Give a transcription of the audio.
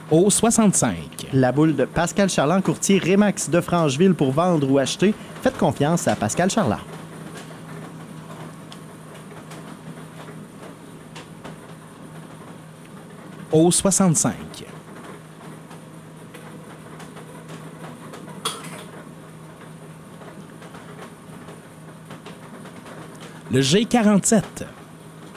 Au 65. La boule de Pascal Charland, courtier Remax de Francheville pour vendre ou acheter. Faites confiance à Pascal Charland. Au 65. Le G47.